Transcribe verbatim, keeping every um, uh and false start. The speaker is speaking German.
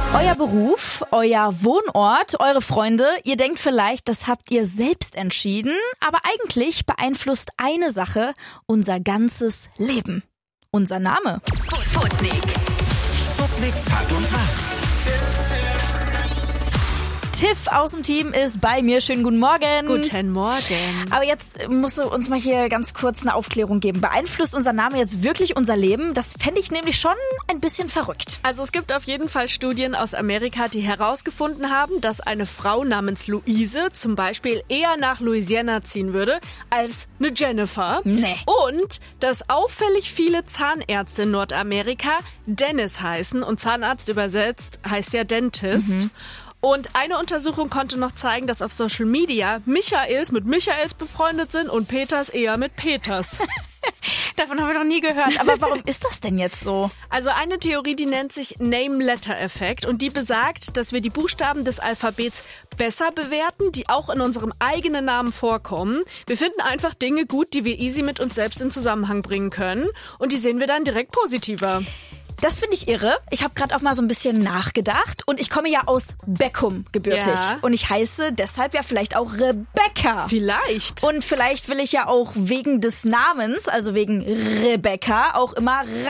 Euer Beruf, euer Wohnort, eure Freunde, ihr denkt vielleicht, das habt ihr selbst entschieden, aber eigentlich beeinflusst eine Sache unser ganzes Leben. Unser Name. Sputnik. Sputnik Tag und Tag. Tiff aus dem Team ist bei mir. Schönen guten Morgen. Guten Morgen. Aber jetzt musst du uns mal hier ganz kurz eine Aufklärung geben. Beeinflusst unser Name jetzt wirklich unser Leben? Das fände ich nämlich schon ein bisschen verrückt. Also es gibt auf jeden Fall Studien aus Amerika, die herausgefunden haben, dass eine Frau namens Luise zum Beispiel eher nach Louisiana ziehen würde als eine Jennifer. Nee. Und dass auffällig viele Zahnärzte in Nordamerika Dennis heißen und Zahnarzt übersetzt heißt ja Dentist. Mhm. Und eine Untersuchung konnte noch zeigen, dass auf Social Media Michaels mit Michaels befreundet sind und Peters eher mit Peters. Davon haben wir noch nie gehört. Aber warum ist das denn jetzt so? Also eine Theorie, die nennt sich Name-Letter-Effekt und die besagt, dass wir die Buchstaben des Alphabets besser bewerten, die auch in unserem eigenen Namen vorkommen. Wir finden einfach Dinge gut, die wir easy mit uns selbst in Zusammenhang bringen können und die sehen wir dann direkt positiver. Das finde ich irre. Ich habe gerade auch mal so ein bisschen nachgedacht und ich komme ja aus Beckum gebürtig. Ja. Und ich heiße deshalb ja vielleicht auch Rebecca. Vielleicht. Und vielleicht will ich ja auch wegen des Namens, also wegen Rebecca, auch immer